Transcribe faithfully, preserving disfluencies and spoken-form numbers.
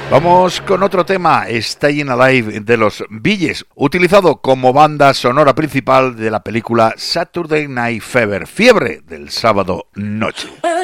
Vamos con otro tema, Staying Alive de los Bee Gees, utilizado como banda sonora principal de la película Saturday Night Fever, Fiebre del sábado noche. Well,